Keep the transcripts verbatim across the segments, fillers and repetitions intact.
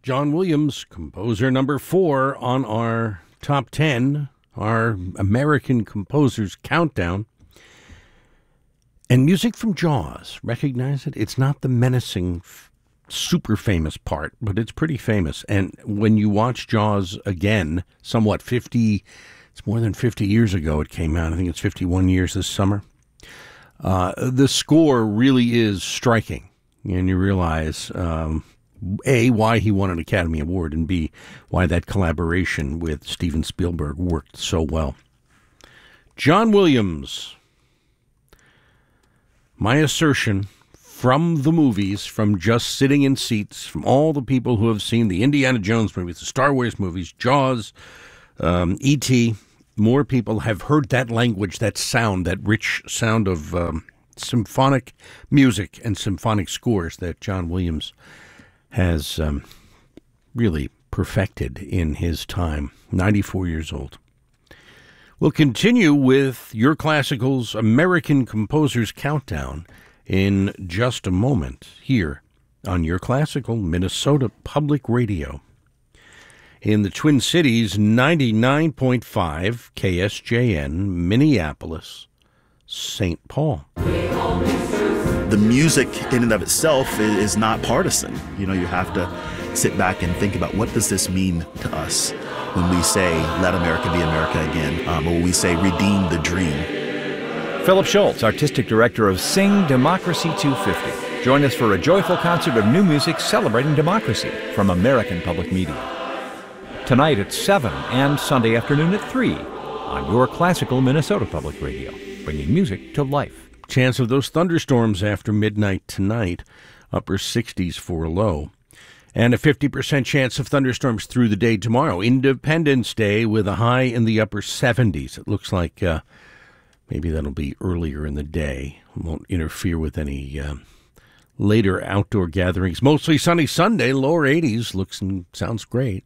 John Williams, composer number four on our top ten, our American Composers Countdown. And music from Jaws. Recognize it? It's not the menacing, super famous part, but it's pretty famous. And when you watch Jaws again, somewhat fifty, it's more than fifty years ago it came out. I think it's fifty-one years this summer. Uh, the score really is striking. And you realize, um, A, why he won an Academy Award, and B, why that collaboration with Steven Spielberg worked so well. John Williams. My assertion from the movies, from just sitting in seats, from all the people who have seen the Indiana Jones movies, the Star Wars movies, Jaws, um, E T, more people have heard that language, that sound, that rich sound of um, symphonic music and symphonic scores that John Williams has um, really perfected in his time, ninety-four years old. We'll continue with Your Classical's American Composers Countdown in just a moment here on Your Classical Minnesota Public Radio. In the Twin Cities, ninety-nine point five K S J N, Minneapolis, Saint Paul. The music in and of itself is not partisan. You know, you have to sit back and think about, what does this mean to us when we say, let America be America again, um, or when we say, redeem the dream. Philip Schultz, Artistic Director of Sing Democracy two fifty. Join us for a joyful concert of new music celebrating democracy from American Public Media. Tonight at seven and Sunday afternoon at three on Your Classical Minnesota Public Radio, bringing music to life. Chance of those thunderstorms after midnight tonight, upper sixties for a low. And a fifty percent chance of thunderstorms through the day tomorrow. Independence Day with a high in the upper seventies. It looks like uh, maybe that'll be earlier in the day. It won't interfere with any uh, later outdoor gatherings. Mostly sunny Sunday, lower eighties. Looks and sounds great.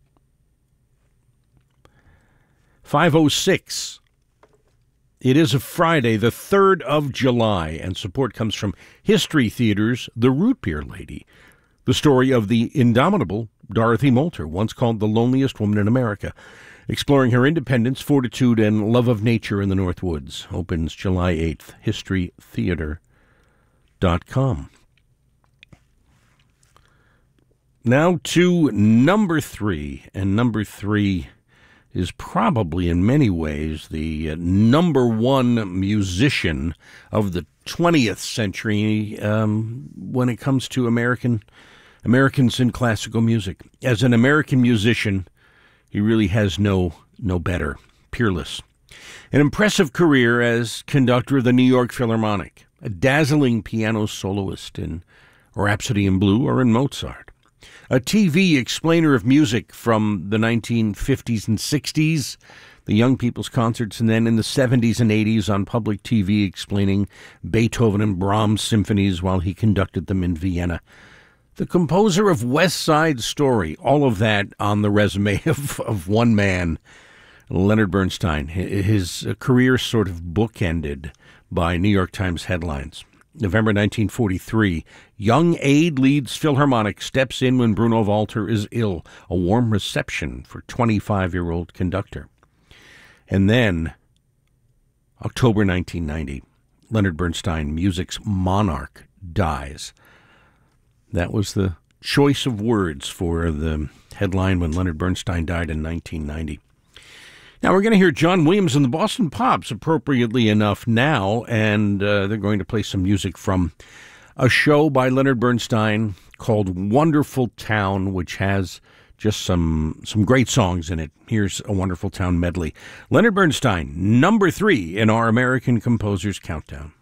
five oh six. It is a Friday, the third of July, and support comes from History Theater's The Root Beer Lady. The story of the indomitable Dorothy Moulter, once called the loneliest woman in America, exploring her independence, fortitude, and love of nature in the North Woods. Opens July eighth, history theater dot com. Now to number three, and number three is probably in many ways the uh, number one musician of the twentieth century um, when it comes to American Americans in classical music. As an American musician, he really has no no better, peerless. An impressive career as conductor of the New York Philharmonic, a dazzling piano soloist in Rhapsody in Blue or in Mozart, a T V explainer of music from the nineteen fifties and sixties, the Young People's Concerts, and then in the seventies and eighties on public T V explaining Beethoven and Brahms symphonies while he conducted them in Vienna. The composer of West Side Story, all of that on the resume of, of one man, Leonard Bernstein. His career sort of bookended by New York Times headlines. November nineteen forty-three, young aide leads Philharmonic, steps in when Bruno Walter is ill. A warm reception for twenty-five-year-old conductor. And then, October nineteen ninety, Leonard Bernstein, music's monarch, dies. That was the choice of words for the headline when Leonard Bernstein died in nineteen ninety. Now we're going to hear John Williams and the Boston Pops, appropriately enough now, and uh, they're going to play some music from a show by Leonard Bernstein called Wonderful Town, which has just some some great songs in it. Here's a Wonderful Town medley. Leonard Bernstein, number three in our American Composers Countdown.